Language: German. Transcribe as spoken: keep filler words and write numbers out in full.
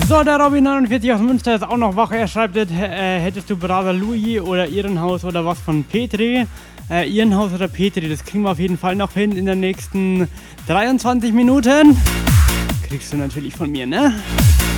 So, der Robin neunundvierzig aus Münster ist auch noch wach. Er schreibt, äh, hättest du Brother Louis oder Irrenhaus oder was von Petri? Äh, Irrenhaus oder Petri, das kriegen wir auf jeden Fall noch hin in den nächsten dreiundzwanzig Minuten. Kriegst du natürlich von mir, ne?